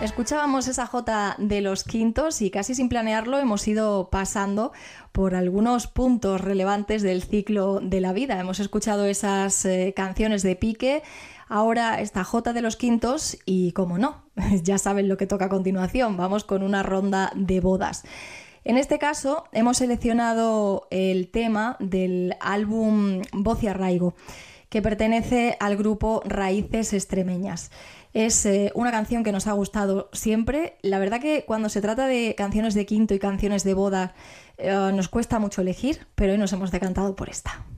Escuchábamos esa jota de Los Quintos y casi sin planearlo hemos ido pasando por algunos puntos relevantes del ciclo de la vida. Hemos escuchado esas canciones de Piqué, ahora esta jota de Los Quintos y, como no, ya saben lo que toca a continuación, vamos con una ronda de bodas. En este caso hemos seleccionado el tema del álbum Voz y Arraigo, que pertenece al grupo Raíces Extremeñas. Es una canción que nos ha gustado siempre. La verdad que cuando se trata de canciones de quinto y canciones de boda nos cuesta mucho elegir, pero hoy nos hemos decantado por esta.